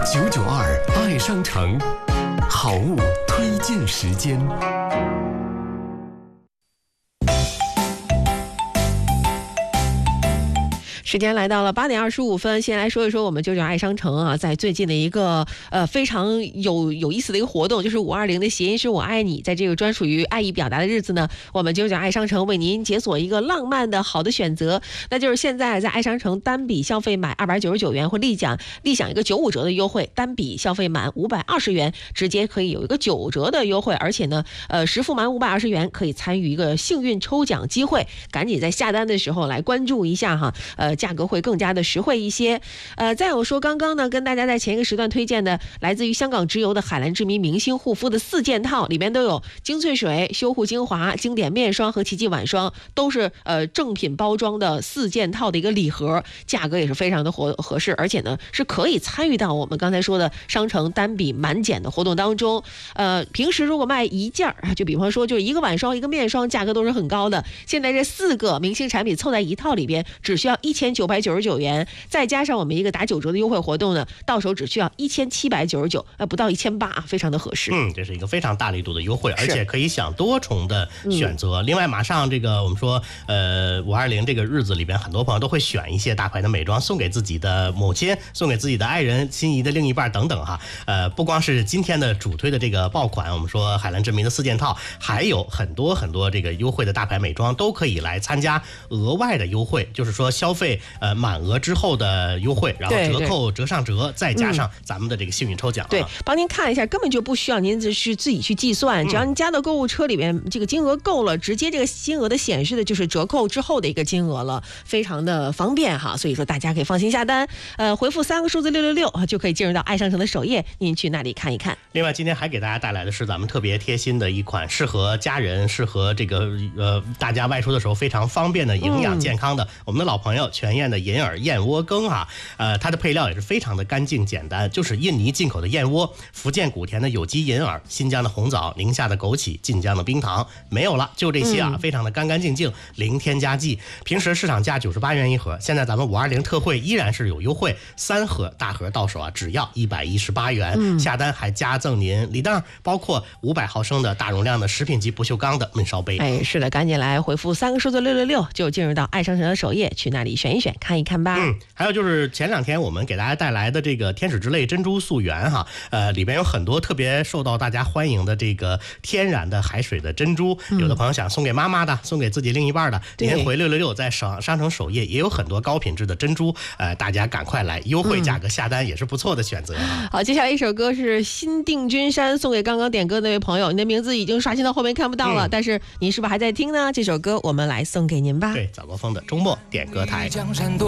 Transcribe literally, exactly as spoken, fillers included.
九九二爱商城好物推荐时间。 时间来到了八点二十五分，先来说一说我们九九爱商城啊，在最近的一个呃非常有有意思的一个活动，就是五二零的谐音是我爱你。在这个专属于爱意表达的日子呢，我们九九爱商城为您解锁一个浪漫的好的选择，那就是现在在爱商城单笔消费满二百九十九元会立享立享一个九五折的优惠，单笔消费满五百二十元直接可以有一个九折的优惠，而且呢，呃实付满五百二十元可以参与一个幸运抽奖机会，赶紧在下单的时候来关注一下哈，呃。价格会更加的实惠一些。呃，再有说刚刚呢跟大家在前一个时段推荐的来自于香港直邮的海蓝之谜明星护肤的四件套，里面都有精粹水、修护精华、经典面霜和奇迹晚霜，都是呃正品包装的四件套的一个礼盒，价格也是非常的合合适，而且呢是可以参与到我们刚才说的商城单笔满减的活动当中。呃，平时如果卖一件儿，就比方说就一个晚霜一个面霜，价格都是很高的，现在这四个明星产品凑在一套里边，只需要一千九百九十九元，再加上我们一个打九折的优惠活动呢，到手只需要一千七百九十九，呃，不到一千八啊，非常的合适。 嗯，这是一个非常大力度的优惠，而且可以享多重的选择。嗯、另外，马上这个我们说，呃，五二零这个日子里边，很多朋友都会选一些大牌的美妆送给自己的母亲，送给自己的爱人、心仪的另一半等等哈。呃，不光是今天的主推的这个爆款，我们说海蓝之谜的四件套，还有很多很多这个优惠的大牌美妆都可以来参加额外的优惠，就是说消费呃满额之后的优惠，然后折扣折上折，再加上咱们的这个幸运抽奖、啊， 对，帮您看一下，根本就不需要您去自己去计算，只要您加到购物车里面，这个金额够了，直接这个金额的显示的就是折扣之后的一个金额了，非常的方便哈，所以说大家可以放心下单，呃，回复三个数字六六六就可以进入到爱商城的首页，您去那里看一看。 另外，今天还给大家带来的是咱们特别贴心的一款适合家人、适合这个呃大家外出的时候非常方便的营养健康的、嗯、我们的老朋友全燕的银耳燕窝羹啊，呃，它的配料也是非常的干净简单，就是印尼进口的燕窝、福建古田的有机银耳、新疆的红枣、宁夏的枸杞、晋江的冰糖，没有了，就这些啊，嗯、非常的干干净净，零添加剂。平时市场价九十八元一盒，现在咱们五二零特惠依然是有优惠，三盒大盒到手啊，只要一百一十八元、嗯，下单还加赠您礼袋，包括五百毫升的大容量的食品级不锈钢的焖烧杯。 哎，是的，赶紧来回复三个数字六六六，就进入到爱商城的首页，去那里选一选，看一看吧。 嗯，还有就是前两天我们给大家带来的这个天使之泪珍珠素源哈，呃，里边有很多特别受到大家欢迎的这个天然的海水的珍珠，嗯、有的朋友想送给妈妈的，送给自己另一半的，您回六六六，在商商城首页也有很多高品质的珍珠，呃，大家赶快来优惠价格下单，也是不错的选择、 嗯。好，接下来一首歌是新定军山，送给刚刚点歌那位朋友，你的名字已经刷新到后面看不到了，嗯、但是您是不是还在听呢？这首歌我们来送给您吧。 对，早高峰的周末点歌台。